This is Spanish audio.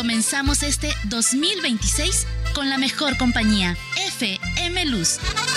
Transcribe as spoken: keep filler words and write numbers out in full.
Comenzamos este dos mil veintiséis con la mejor compañía, F M Luz.